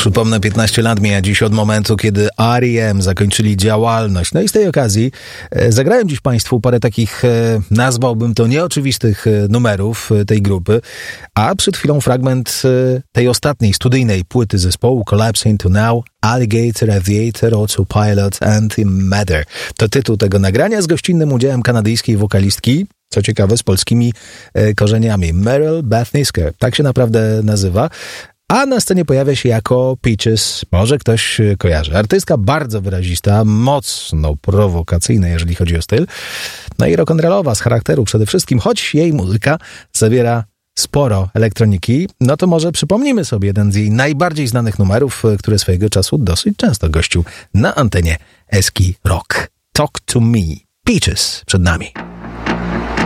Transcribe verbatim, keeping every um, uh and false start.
Przypomnę, piętnaście lat mija dziś od momentu, kiedy R E M zakończyli działalność. No i z tej okazji e, zagrałem dziś Państwu parę takich, e, nazwałbym to nieoczywistych e, numerów e, tej grupy, a przed chwilą fragment e, tej ostatniej studyjnej płyty zespołu Collapse Into Now, Alligator, Aviator, Autopilot and Matter. To tytuł tego nagrania z gościnnym udziałem kanadyjskiej wokalistki, co ciekawe, z polskimi e, korzeniami. Meryl Beth Nisker, tak się naprawdę nazywa. A na scenie pojawia się jako Peaches. Może ktoś kojarzy. Artystka bardzo wyrazista, mocno prowokacyjna, jeżeli chodzi o styl. No i rock'n'rollowa z charakteru przede wszystkim, choć jej muzyka zawiera sporo elektroniki. No to może przypomnimy sobie jeden z jej najbardziej znanych numerów, który swojego czasu dosyć często gościł na antenie Eski Rock. Talk to Me. Peaches przed nami.